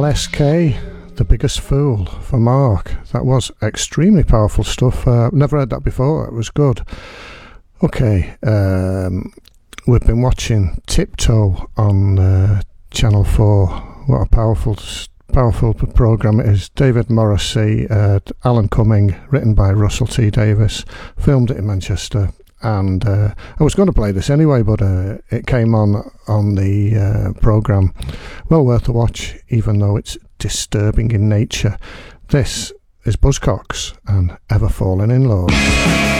LSK, The Biggest Fool for Mark. That was extremely powerful stuff. Never heard that before. It was good. Okay, we've been watching Tiptoe on Channel 4. What a powerful programme it is. David Morrissey, Alan Cumming, written by Russell T Davies, filmed it in Manchester. And I was going to play this anyway, but it came on the programme. Well worth a watch, even though it's disturbing in nature. This is Buzzcocks and Ever Falling in Love.